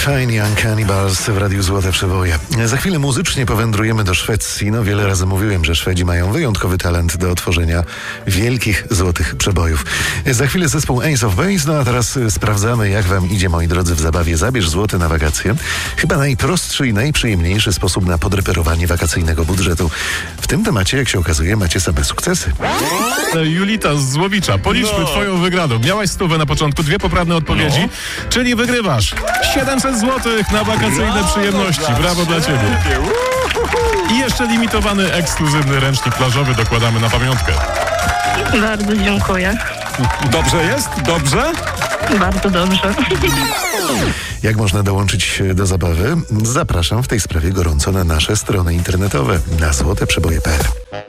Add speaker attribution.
Speaker 1: Fine Young Cannibals w Radiu Złote Przeboje. Za chwilę muzycznie powędrujemy do Szwecji. No wiele razy mówiłem, że Szwedzi mają wyjątkowy talent do tworzenia wielkich złotych przebojów. Za chwilę zespół Ace of Base, no a teraz sprawdzamy, jak wam idzie, moi drodzy, w zabawie Zabierz złote na wakacje. Chyba najprostszy i najprzyjemniejszy sposób na podreperowanie wakacyjnego budżetu. W tym temacie, jak się okazuje, macie same sukcesy.
Speaker 2: Julita z Złowicza, policzmy twoją wygraną. Miałaś 100 na początku, 2 poprawne odpowiedzi, czyli wygrywasz 700 zł na wakacyjne przyjemności. Brawo dla ciebie. I jeszcze limitowany, ekskluzywny ręcznik plażowy dokładamy na pamiątkę.
Speaker 3: Bardzo dziękuję.
Speaker 2: Dobrze jest? Dobrze?
Speaker 3: Bardzo dobrze.
Speaker 1: Jak można dołączyć do zabawy? Zapraszam w tej sprawie gorąco na nasze strony internetowe na złoteprzeboje.pl.